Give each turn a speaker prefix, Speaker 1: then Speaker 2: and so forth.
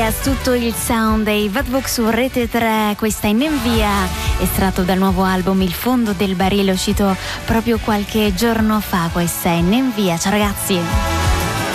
Speaker 1: Vegas, tutto il sound dei Vatvox su Rete 3, questa in via, estratto dal nuovo album Il fondo del barile, uscito proprio qualche giorno fa. Questa è in via. Ciao ragazzi.